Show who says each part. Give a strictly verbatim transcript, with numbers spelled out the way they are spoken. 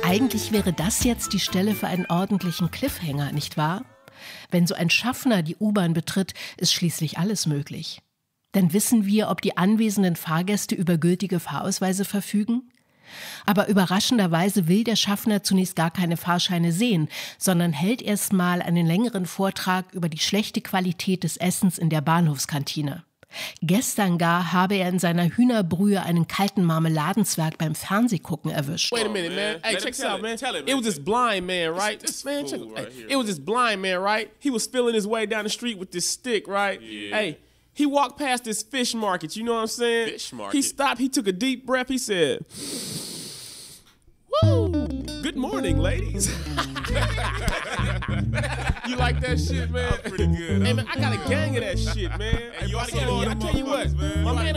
Speaker 1: Eigentlich wäre das jetzt die Stelle für einen ordentlichen Cliffhanger, nicht wahr? Wenn so ein Schaffner die U-Bahn betritt, ist schließlich alles möglich. Dann wissen wir, ob die anwesenden Fahrgäste über gültige Fahrausweise verfügen? Aber überraschenderweise will der Schaffner zunächst gar keine Fahrscheine sehen, sondern hält erst mal einen längeren Vortrag über die schlechte Qualität des Essens in der Bahnhofskantine. Gestern gar habe er in seiner Hühnerbrühe einen kalten Marmeladenzwerg beim Fernsehgucken erwischt.
Speaker 2: Wait a minute, man. Hey, check this out, man. It was this blind man, right? This man, check it. It was this blind man, right? He was feeling his way down the street with this stick, right? Hey. He walked past this fish market, you know what I'm saying?
Speaker 3: Fish market.
Speaker 2: He stopped, he took a deep breath, he said, "Woo! Good morning, ladies." You like that shit, man?
Speaker 3: Pretty good.
Speaker 2: Hey, man, I got a gang of that shit, man.
Speaker 3: Hey, you oughta get
Speaker 2: I
Speaker 3: on them
Speaker 2: tell you what,
Speaker 3: motherfuckers, man.
Speaker 2: my man